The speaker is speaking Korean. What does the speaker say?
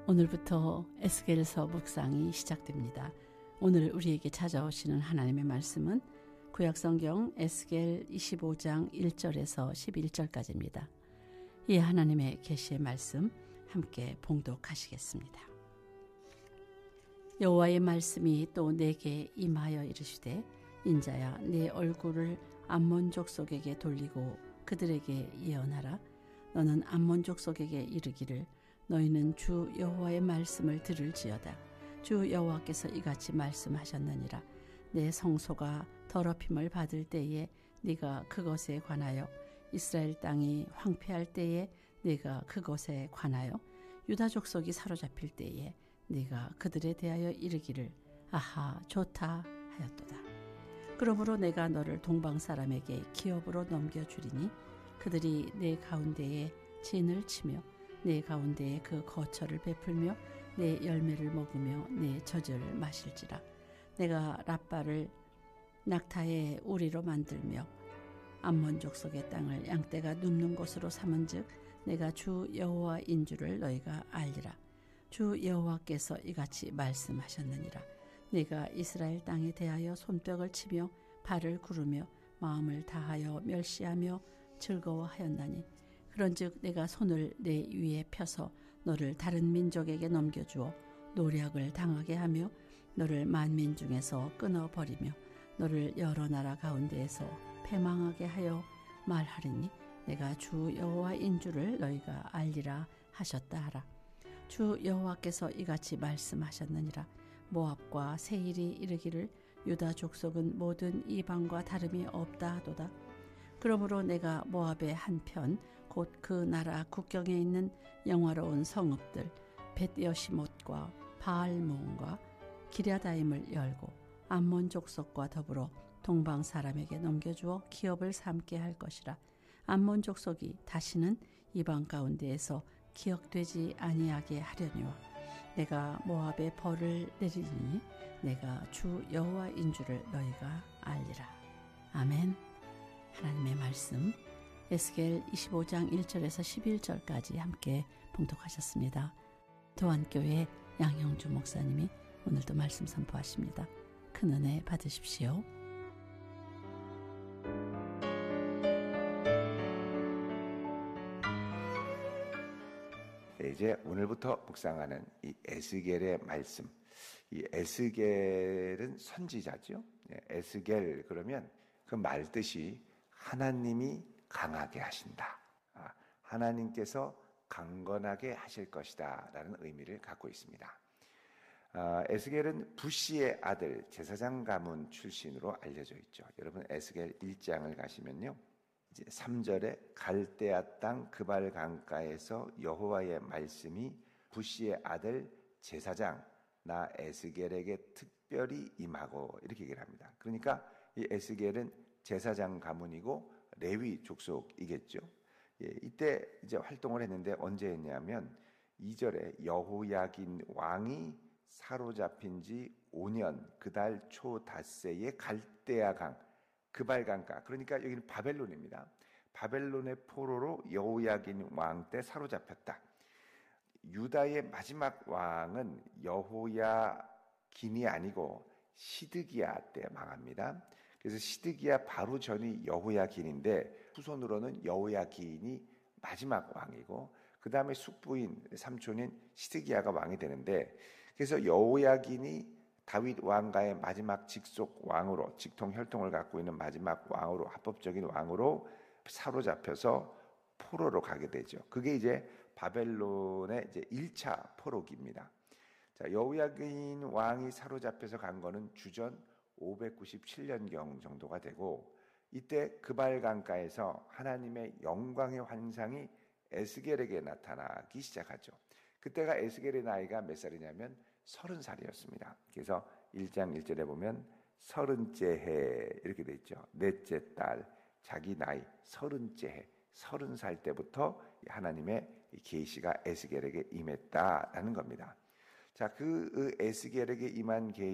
오늘부터 에스겔서 묵상이 시작됩니다. 오늘 우리에게 찾아오시는 하나님의 말씀은 구약성경 에스겔 25장 1절에서 11절까지입니다. 이 하나님의 계시의 말씀 함께 봉독하시겠습니다. 여호와의 말씀이 또 내게 임하여 이르시되 인자야 내 얼굴을 암몬 족속에게 돌리고 그들에게 예언하라. 너는 암몬 족속에게 이르기를 너희는 주 여호와의 말씀을 들을지어다. 주 여호와께서 이같이 말씀하셨느니라. 내 성소가 더럽힘을 받을 때에 네가 그것에 관하여 이스라엘 땅이 황폐할 때에 네가 그것에 관하여 유다 족속이 사로잡힐 때에 네가 그들에 대하여 이르기를 아하 좋다 하였도다. 그러므로 내가 너를 동방 사람에게 기업으로 넘겨주리니 그들이 내 가운데에 진을 치며 내 가운데에 그 거처를 베풀며 내 열매를 먹으며 내 젖을 마실지라. 내가 랍바를 낙타의 우리로 만들며 암몬 족속의 땅을 양떼가 눕는 곳으로 삼은즉 내가 주 여호와인 줄을 너희가 알리라. 주 여호와께서 이같이 말씀하셨느니라. 내가 이스라엘 땅에 대하여 손뼉을 치며 발을 구르며 마음을 다하여 멸시하며 즐거워하였나니 그런즉 내가 손을 내 위에 펴서 너를 다른 민족에게 넘겨주어 노략을 당하게 하며 너를 만민 중에서 끊어버리며 너를 여러 나라 가운데에서 패망하게 하여 말하리니 내가 주 여호와인 줄을 너희가 알리라 하셨다 하라. 주 여호와께서 이같이 말씀하셨느니라. 모압과 세일이 이르기를 유다 족속은 모든 이방과 다름이 없다 하도다. 그러므로 내가 모압의 한편 곧 그 나라 국경에 있는 영화로운 성읍들 벳여시못과 바알몬과 기랴다임을 열고 암몬 족속과 더불어 동방 사람에게 넘겨주어 기업을 삼게 할 것이라. 암몬 족속이 다시는 이방 가운데에서 기억되지 아니하게 하려니와 내가 모압의 벌을 내리니 내가 주 여호와인 줄을 너희가 알리라. 아멘. 하나님의 말씀 에스겔 25장 1절에서 11절까지 함께 봉독하셨습니다. 도안교회 양형주 목사님이 오늘도 말씀 선포하십니다. 큰 은혜 받으십시오. 이제 오늘부터 묵상하는 이 에스겔의 말씀. 이 에스겔은 선지자죠. 에스겔 그러면 그 말 뜻이 하나님이 강하게 하신다. 하나님께서 강건하게 하실 것이다 라는 의미를 갖고 있습니다. 에스겔은 부시의 아들 제사장 가문 출신으로 알려져 있죠. 여러분 에스겔 1장을 가시면요. 이제 3절에 갈대아 땅 그발 강가에서 여호와의 말씀이 부시의 아들 제사장 나 에스겔에게 특별히 임하고 이렇게 얘기를 합니다. 그러니까 이 에스겔은 제사장 가문이고 레위 족속이겠죠. 이때 이제 활동을 했는데 언제 했냐면 2절에 여호야긴 왕이 사로잡힌 지 5년 그달 초 닷새에 갈대아 강 그발 강가, 그러니까 여기는 바벨론입니다. 바벨론의 포로로 여호야긴 왕 때 사로잡혔다. 유다의 마지막 왕은 여호야긴이 아니고 시드기야 때 망합니다. 그래서 시드기야 바로 전이 여호야긴인데 후손으로는 여호야긴이 마지막 왕이고 그 다음에 숙부인 삼촌인 시드기야가 왕이 되는데, 그래서 여호야긴이 다윗 왕가의 마지막 직속 왕으로, 직통 혈통을 갖고 있는 마지막 왕으로, 합법적인 왕으로 사로잡혀서 포로로 가게 되죠. 그게 이제 바벨론의 이제 1차 포로기입니다. 자, 여호야긴 왕이 사로잡혀서 간 거는 주전 597년경 정도가 되고, 이때 그발 강가에서 하나님의 영광의 환상이 에스겔에게 나타나기 시작하죠. 그때가 에스겔의 나이가 몇 살이냐면 30살이었습니다. 그래서 1장 1절에 보면 30째 해 이렇게 돼 있죠. 넷째 달, 자기 나이 30째 해, 30살 때부터 하나님의 계시가 에스겔에게 임했다라는 겁니다. 자, 그 에스겔에게 임한 계시